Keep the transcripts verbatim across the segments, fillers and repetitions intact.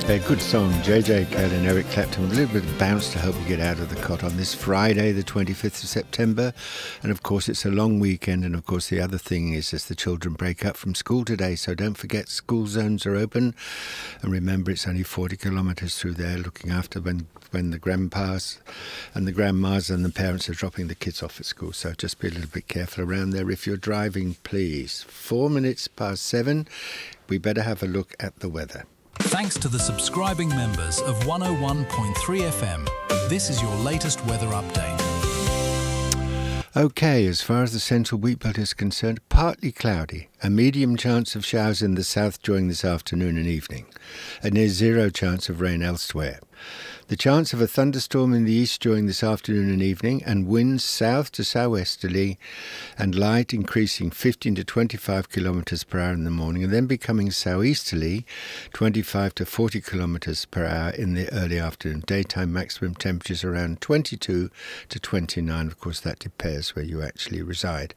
A good song, J J Cale and Eric Clapton, with a little bit of bounce to help you get out of the cot on this Friday, the twenty-fifth of September. And of course, it's a long weekend. And of course, the other thing is as the children break up from school today. So don't forget, school zones are open. And remember, it's only forty kilometres through there, looking after when, when the grandpas and the grandmas and the parents are dropping the kids off at school. So just be a little bit careful around there if you're driving, please. Four minutes past seven, we better have a look at the weather. Thanks to the subscribing members of one oh one point three F M, this is your latest weather update. OK, as far as the central wheat belt is concerned, partly cloudy. A medium chance of showers in the south during this afternoon and evening. A near zero chance of rain elsewhere. The chance of a thunderstorm in the east during this afternoon and evening, and winds south to southwesterly and light increasing fifteen to twenty-five kilometres per hour in the morning, and then becoming southeasterly twenty-five to forty kilometres per hour in the early afternoon. Daytime maximum temperatures around twenty-two to twenty-nine. Of course, that depends where you actually reside.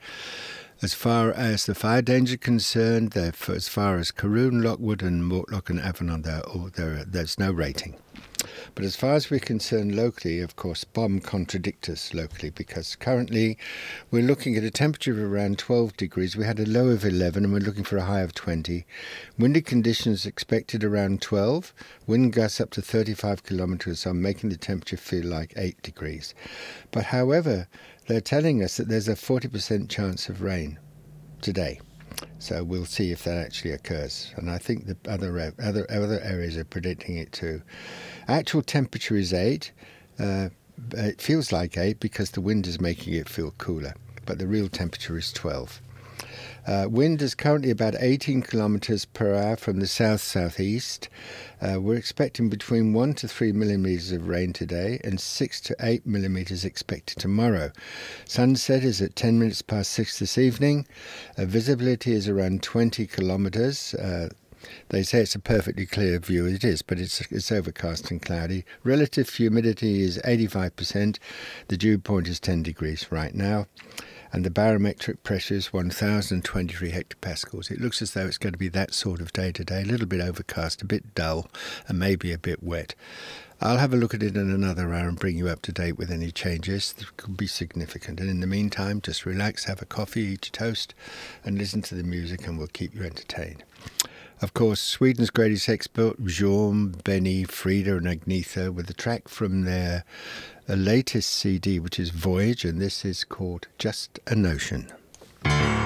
As far as the fire danger concerned, as far as Caroon, Lockwood and Mortlock and Avalon, there, oh, there, there's no rating. But as far as we're concerned locally, of course, bomb contradict us locally, because currently we're looking at a temperature of around twelve degrees. We had a low of eleven and we're looking for a high of twenty. Windy conditions expected around twelve. Wind gusts up to thirty-five kilometres on, making the temperature feel like eight degrees. But however, they're telling us that there's a forty percent chance of rain today. So we'll see if that actually occurs. And I think the other other other areas are predicting it too. Actual temperature is eight. Uh, it feels like eight because the wind is making it feel cooler. But the real temperature is twelve. Uh, wind is currently about eighteen kilometres per hour from the south-southeast. Uh, we're expecting between one to three millimetres of rain today and six to eight millimetres expected tomorrow. Sunset is at ten minutes past six this evening. Uh, visibility is around twenty kilometres. Uh, They say it's a perfectly clear view. It is, but it's it's overcast and cloudy. Relative humidity is eighty-five percent. The dew point is ten degrees right now. And the barometric pressure is one thousand twenty-three hectopascals. It looks as though it's going to be that sort of day today. A little bit overcast, a bit dull, and maybe a bit wet. I'll have a look at it in another hour and bring you up to date with any changes that could be significant. And in the meantime, just relax, have a coffee, eat your toast, and listen to the music, and we'll keep you entertained. Of course, Sweden's greatest expert, Bjorn, Benny, Frida and Agnetha, with a track from their latest C D, which is Voyage, and this is called Just a Notion.